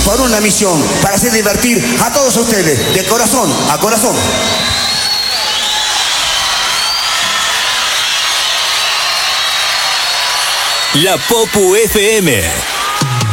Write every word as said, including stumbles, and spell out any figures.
por una misión, para hacer divertir a todos ustedes, de corazón a corazón. La Popu F M.